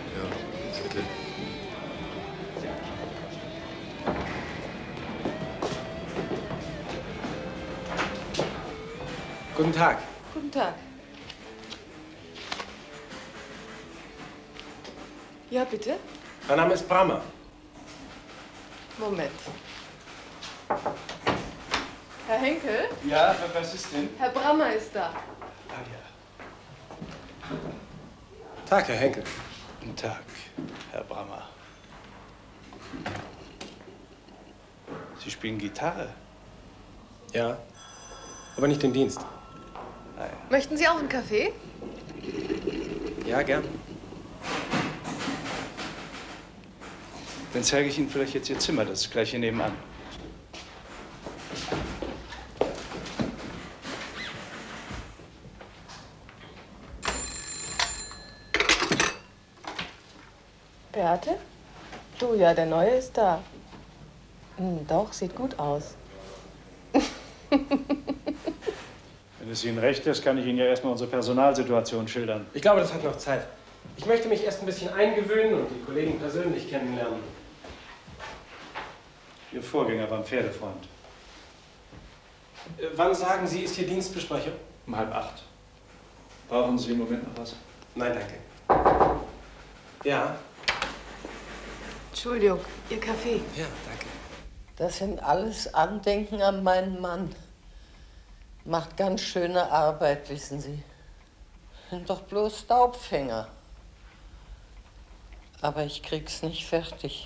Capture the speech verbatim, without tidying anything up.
Ja, ist okay. Guten Tag. Guten Tag. Ja, bitte? Mein Name ist Brammer. Moment. Herr Henkel? Ja, was ist denn? Herr Brammer ist da. Ah ja. Tag, Herr Henkel. Guten Tag, Herr Brammer. Sie spielen Gitarre? Ja, aber nicht im Dienst. Ah, ja. Möchten Sie auch einen Kaffee? Ja, gern. Dann zeige ich Ihnen vielleicht jetzt Ihr Zimmer, das ist gleich hier nebenan. Beate? Du, ja, der Neue ist da. Hm, doch, sieht gut aus. Wenn es Ihnen recht ist, kann ich Ihnen ja erstmal unsere Personalsituation schildern. Ich glaube, das hat noch Zeit. Ich möchte mich erst ein bisschen eingewöhnen und die Kollegen persönlich kennenlernen. Ihr Vorgänger war ein Pferdefreund. Äh, wann sagen Sie, ist hier Dienstbesprechung? Um halb acht. Brauchen Sie im Moment noch was? Nein, danke. Ja? Entschuldigung, Ihr Kaffee. Ja, danke. Das sind alles Andenken an meinen Mann. Macht ganz schöne Arbeit, wissen Sie. Sind doch bloß Staubfänger. Aber ich krieg's nicht fertig.